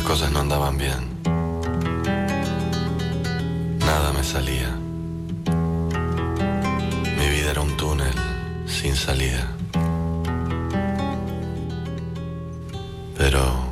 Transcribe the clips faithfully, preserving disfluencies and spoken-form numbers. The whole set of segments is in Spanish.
Las cosas no andaban bien. Nada me salía. Mi vida era un túnel sin salida. Pero...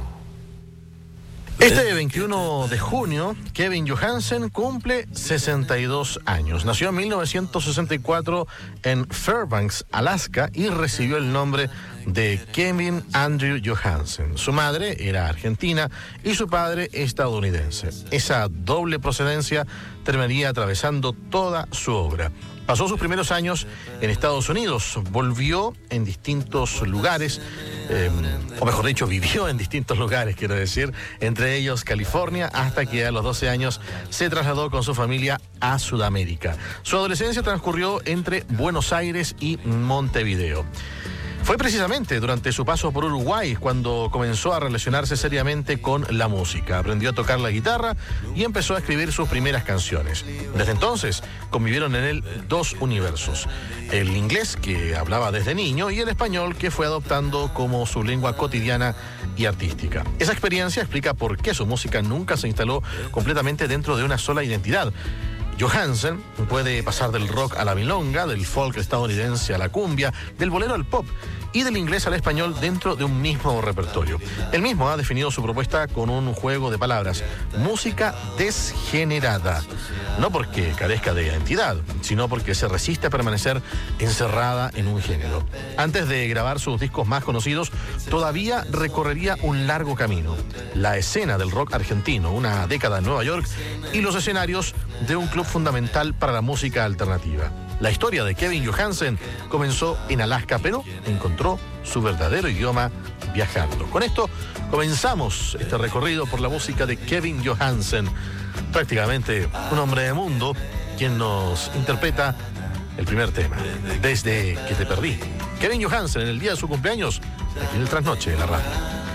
Este veintiuno de junio, Kevin Johansen cumple sesenta y dos años. Nació en mil novecientos sesenta y cuatro en Fairbanks, Alaska, y recibió el nombre de Kevin Andrew Johansen. Su madre era argentina y su padre estadounidense. Esa doble procedencia terminaría atravesando toda su obra. Pasó sus primeros años en Estados Unidos, volvió en distintos lugares, eh, o mejor dicho, vivió en distintos lugares, quiero decir, entre ellos California, hasta que a los doce años se trasladó con su familia a Sudamérica. Su adolescencia transcurrió entre Buenos Aires y Montevideo. Fue precisamente durante su paso por Uruguay cuando comenzó a relacionarse seriamente con la música. Aprendió a tocar la guitarra y empezó a escribir sus primeras canciones. Desde entonces convivieron en él dos universos: el inglés, que hablaba desde niño, y el español, que fue adoptando como su lengua cotidiana y artística. Esa experiencia explica por qué su música nunca se instaló completamente dentro de una sola identidad. Johansen puede pasar del rock a la milonga, del folk estadounidense a la cumbia, del bolero al pop y del inglés al español dentro de un mismo repertorio. Él mismo ha definido su propuesta con un juego de palabras: música desgenerada. No porque carezca de identidad, sino porque se resiste a permanecer encerrada en un género. Antes de grabar sus discos más conocidos, todavía recorrería un largo camino: la escena del rock argentino, una década en Nueva York, y los escenarios de un club fundamental para la música alternativa. La historia de Kevin Johansen comenzó en Alaska, pero encontró su verdadero idioma viajando. Con esto comenzamos este recorrido por la música de Kevin Johansen, prácticamente un hombre de mundo, quien nos interpreta el primer tema, Desde que te perdí. Kevin Johansen, en el día de su cumpleaños, aquí en el Trasnoche de la radio.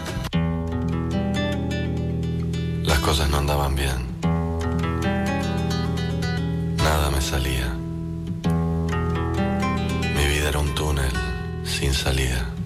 Las cosas no andaban bien. Nada me salía. Mi vida era un túnel sin salida.